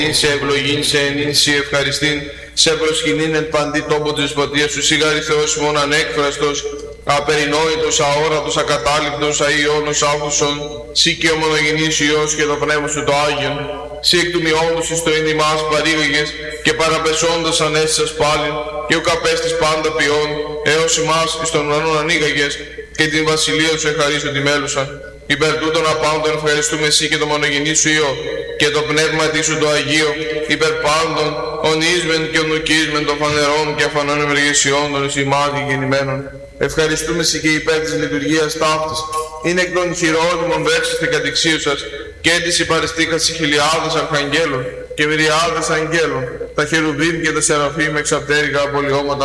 σε ευλογήν, σε ενήν, σε ευχαριστήν, σε προσκυνήν εν παντή τόπο της δεσποτείας σου, σιγάρι Θεός ημών ανέκφραστος, απερινόητος, αόρατος, ακατάληπτος, αειώνος, άφουσον, σύ και ο μονογενής Υιός και το Πνεύμα σου το Άγιον, σύ εκ του μειόντος εις το εν ημάς παρήγαγες και παραπεσόντας ανέστησας πάλιν, και ο καπέστης πάντα ποιόν, έως ημάς εις των ουρανών ανοίγαγες, και την βασιλεία σου εχαρίστω τη μέλουσαν. Υπέρ τούτων απάντων ευχαριστούμε εσύ και το μονογενή σου Υιό και το πνεύμα της σου το Αγίο, υπέρ πάντων ονείσμεν και ονουκίσμεν των φανερών και αφανών ευεργεσιών των εις ημάς γεννημένων. Ευχαριστούμε εσύ και υπέρ της λειτουργίας ταύτης, είναι εκ των χειρότιμων βέρξεστε κατηξίου σας και της υπαριστήκας χιλιάδες αρχαγγέλων και μυριάδες αγγέλων, τα χερουβίμ και τα σεραφείμ εξαπτέρικα απολυώματα